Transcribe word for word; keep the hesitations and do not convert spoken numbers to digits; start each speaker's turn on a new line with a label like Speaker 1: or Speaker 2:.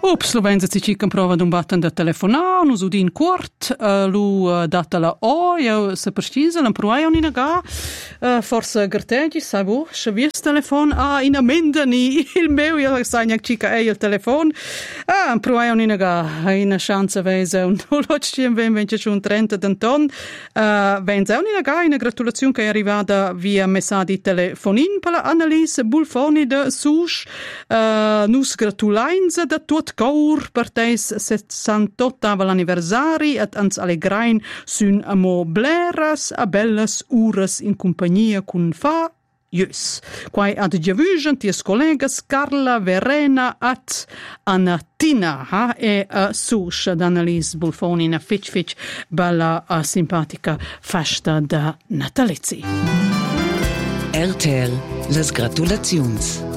Speaker 1: Ups, lo venza ci cica prova d'un batten da telefonare, un usudin quart, uh, lu uh, data la o, io se precisa, l'an pruaia un'ina ga, uh, forse gertegi, sai bu, se vies telefon, ah, in amenda ni il meu, io sai gnag cica e il telefon, ah, an pruaia un'ina ga, una chance vese, un nolocci in ven vence un trenta d'anton, uh, venza un'ina ga, una gratulazione che è arrivata via messaggi telefonin per l'analisi bulfoni de sus, uh, nus gratulains da tot Gaur per teis sessantottava l'anniversari et ans allegrain sun amo bleras a belles ures in compagnia cun fa Jus. Quai ad giavugen ties collegas Carla, Verena at Anatina ha? e uh, sus d'Annalise Bulfonina fitch fitch bella uh, simpatica festa da natalizi.
Speaker 2: R T L, les gratulazions.